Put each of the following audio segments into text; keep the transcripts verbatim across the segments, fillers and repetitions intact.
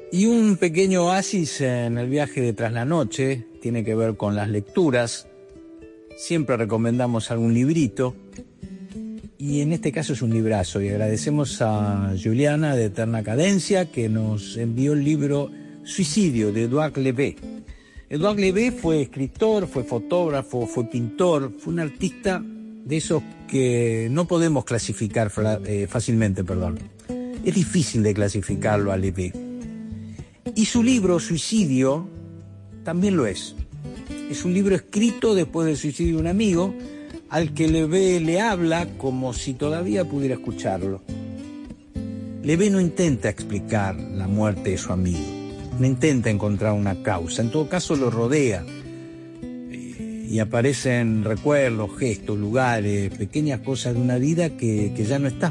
Y un pequeño oasis en el viaje de Tras la Noche tiene que ver con las lecturas. Siempre recomendamos algún librito, y en este caso es un librazo, y agradecemos a Juliana de Eterna Cadencia que nos envió el libro Suicidio de Edouard Levé. Edouard Levé fue escritor, fue fotógrafo, fue pintor, fue un artista de esos que no podemos clasificar eh, fácilmente, perdón. Es difícil de clasificarlo a Levé. Y su libro Suicidio también lo es. Es un libro escrito después del suicidio de un amigo, al que Levé le habla como si todavía pudiera escucharlo. Levé no intenta explicar la muerte de su amigo, no intenta encontrar una causa, en todo caso lo rodea, y aparecen recuerdos, gestos, lugares, pequeñas cosas de una vida que, que ya no está.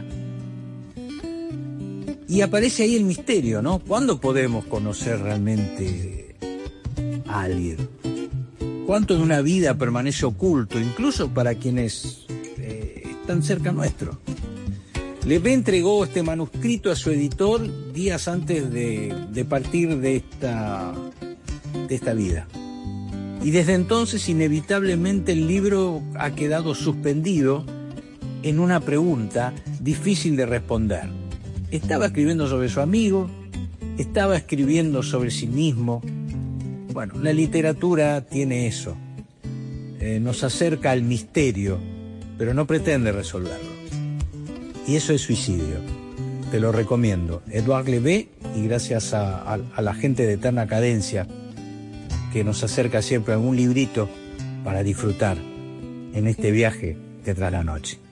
Y aparece ahí el misterio, ¿no? ¿Cuándo podemos conocer realmente a alguien? ¿Cuánto de una vida permanece oculto, incluso para quienes eh, están cerca nuestro? Levé entregó este manuscrito a su editor días antes de, de partir de esta, de esta vida. Y desde entonces, inevitablemente, el libro ha quedado suspendido en una pregunta difícil de responder. Estaba escribiendo sobre su amigo, estaba escribiendo sobre sí mismo. Bueno, la literatura tiene eso, eh, nos acerca al misterio, pero no pretende resolverlo. Y eso es Suicidio. Te lo recomiendo. Edouard Levé, y gracias a, a, a la gente de Eterna Cadencia, que nos acerca siempre algún librito para disfrutar en este viaje de Tras la Noche.